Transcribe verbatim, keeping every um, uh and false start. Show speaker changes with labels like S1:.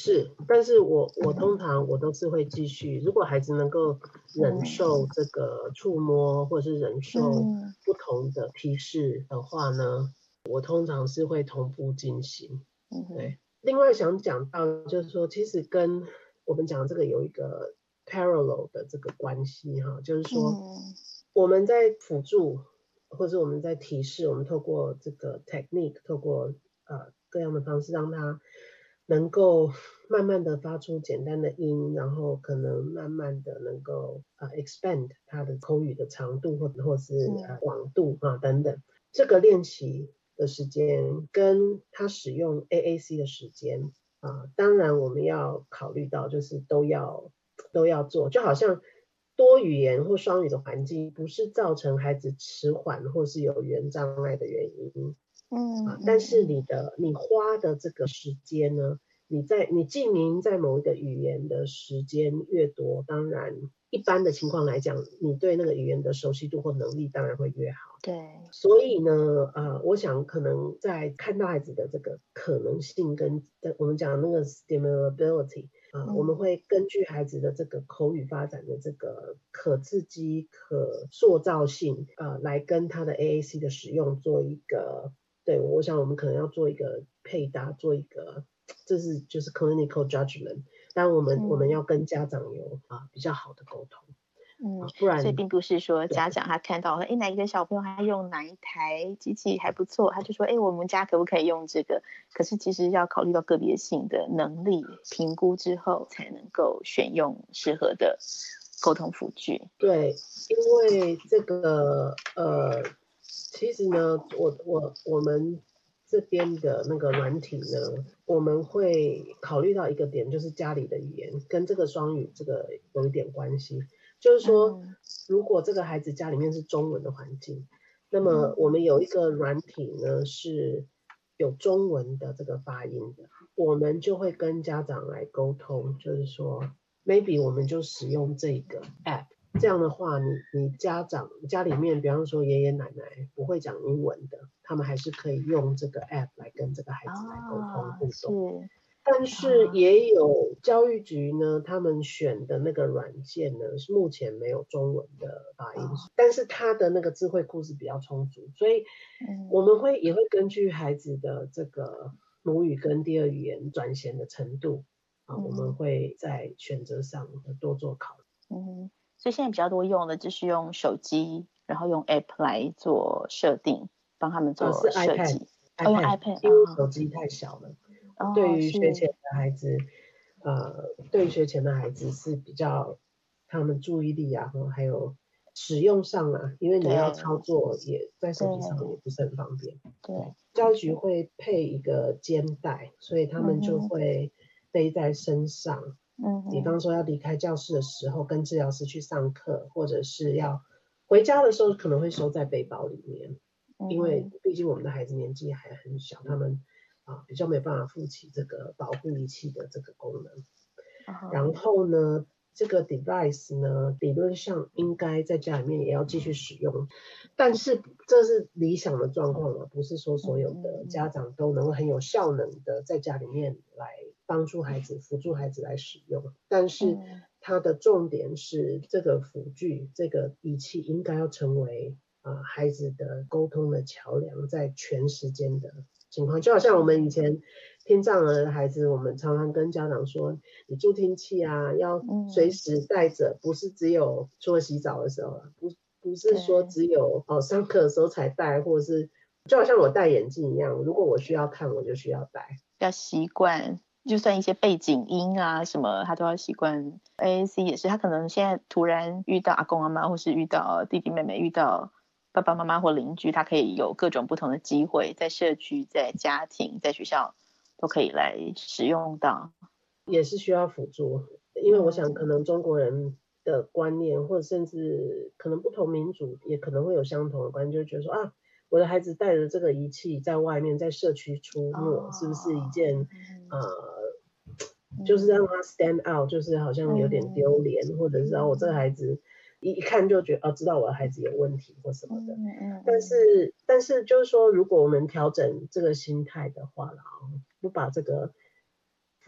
S1: 是，但是我我通常我都是会继续，如果孩子能够忍受这个触摸，或者是忍受不同的提示的话呢，我通常是会同步进行。对，另外想讲到就是说，其实跟我们讲这个有一个 parallel 的这个关系哈，就是说我们在辅助或者我们在提示，我们透过这个 technique， 透过呃各样的方式让他能够慢慢的发出简单的音，然后可能慢慢的能够呃 expand 他的口语的长度或或是呃广度啊等等。这个练习的时间跟他使用 A A C 的时间啊、呃，当然我们要考虑到就是都要都要做，就好像多语言或双语的环境不是造成孩子迟缓或是有语言障碍的原因。嗯、啊，但是你的你花的这个时间呢，你在你浸淫在某一个语言的时间越多，当然一般的情况来讲，你对那个语言的熟悉度或能力当然会越好。
S2: 对，
S1: 所以呢，呃，我想可能在看到孩子的这个可能性跟我们讲那个 stimulability 啊、呃嗯，我们会根据孩子的这个口语发展的这个可刺激、可塑造性，呃，来跟他的 A A C 的使用做一个。对，我想我们可能要做一个配搭，做一个，这是就是 clinical judgment， 但我们、嗯、我们要跟家长有啊比较好的沟通，
S2: 嗯、啊，不然所以并不是说家长他看到，哎，哪一个小朋友他用哪一台机器还不错，他就说，哎，我们家可不可以用这个？可是其实要考虑到个别性的能力评估之后，才能够选用适合的沟通辅具。
S1: 对，因为这个呃。其实呢，我我我们这边的那个软体呢，我们会考虑到一个点，就是家里的语言跟这个双语这个有一点关系。就是说，嗯、如果这个孩子家里面是中文的环境，那么我们有一个软体呢是有中文的这个发音的，我们就会跟家长来沟通，就是说 ，maybe 我们就使用这个 app。这样的话，你你家长家里面，比方说爷爷奶奶不会讲英文的，他们还是可以用这个 app 来跟这个孩子来沟通互动。是但是也有教育局呢，他们选的那个软件呢，是目前没有中文的发音，哦、但是它的那个智慧库是比较充足，所以我们会也会根据孩子的这个母语跟第二语言转衔的程度啊，我们会在选择上多做考虑。
S2: 嗯。所以现在比较多用的就是用手机，然后用 app 来做设定，帮他们做设计。
S1: 呃、是 iPad，,
S2: 哦，用 iPad，
S1: 因为手机太小了。
S2: 哦、
S1: 对于学前的孩子，呃，对于学前的孩子是比较他们注意力啊，还有使用上啊，因为你要操作也在手机上也不是很方便。
S2: 对，对
S1: 教育局会配一个肩带，所以他们就会背在身上。嗯，比方说要离开教室的时候，跟治疗师去上课，或者是要回家的时候，可能会收在背包里面，嗯、因为毕竟我们的孩子年纪还很小，他们啊比较没办法负起这个保护仪器的这个功能。嗯、然后呢，这个 device 呢，理论上应该在家里面也要继续使用，但是这是理想的状况啊，不是说所有的家长都能很有效能的在家里面来帮助孩子、辅助孩子来使用，但是它的重点是这个辅具、这个仪器应该要成为啊、呃、孩子的沟通的桥梁，在全时间的情况，就好像我们以前听障儿的孩子，我们常常跟家长说，你助听器啊要随时带着，不是只有除了洗澡的时候，不不是说只有哦上课的时候才戴，或者是就好像我戴眼镜一样，如果我需要看，我就需要戴，
S2: 要习惯。就算一些背景音啊什么，他都要习惯。A A C 也是，他可能现在突然遇到阿公阿妈，或是遇到弟弟妹妹，遇到爸爸妈妈或邻居，他可以有各种不同的机会，在社区、在家庭、在学校都可以来使用到。
S1: 也是需要辅助，因为我想可能中国人的观念，或者甚至可能不同民族也可能会有相同的观念，就觉得说啊，我的孩子带着这个仪器在外面在社区出没，哦、是不是一件、嗯、呃，就是让他 stand out，就是好像有点丢脸，嗯、或者是让、啊、我这个孩子一一看就觉得哦，知道我的孩子有问题或什么的。嗯嗯、但是但是就是说，如果我们调整这个心态的话，然后不把这个